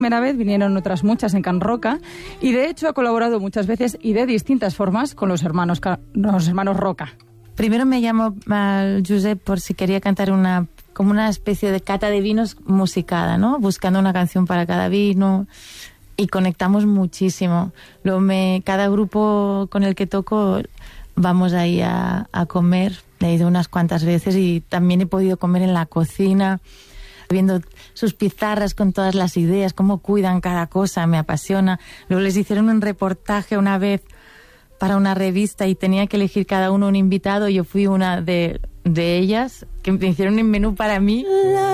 Primera vez vinieron otras muchas en Can Roca y de hecho ha colaborado muchas veces y de distintas formas con los hermanos Roca. Primero me llamó al Josep por si quería cantar como una especie de cata de vinos musicada, ¿no? Buscando una canción para cada vino y conectamos muchísimo. Luego cada grupo con el que toco vamos ahí a comer, he ido unas cuantas veces y también he podido comer en la cocina, viendo sus pizarras con todas las ideas, cómo cuidan cada cosa, me apasiona. Luego les hicieron un reportaje una vez para una revista y tenía que elegir cada uno un invitado. Yo fui una de ellas, que me hicieron un menú para mí.